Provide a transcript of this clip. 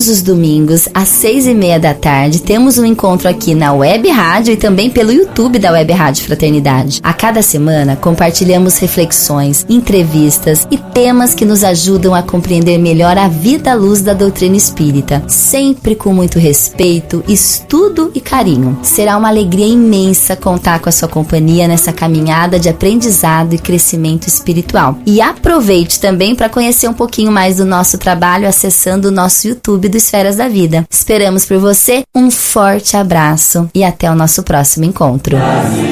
os domingos, às 6:30 da tarde, temos um encontro aqui na Web Rádio e também pelo YouTube da Web Rádio Fraternidade. A cada semana, compartilhamos reflexões, entrevistas e temas que nos ajudam a compreender melhor a vida à luz da doutrina espírita, sempre com muito respeito, estudo e carinho. Será uma alegria imensa contar com a sua companhia nessa caminhada de aprendizado e crescimento espiritual. E aproveite também para conhecer um pouquinho mais do nosso trabalho acessando o nosso YouTube do Esferas da Vida. Esperamos por você, um forte abraço e até o nosso próximo encontro.